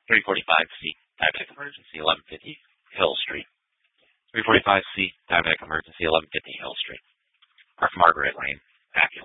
345C, diabetic emergency, 1150 Hill Street. 345C, diabetic emergency, 1150 Hill Street. Mark Margaret Lane.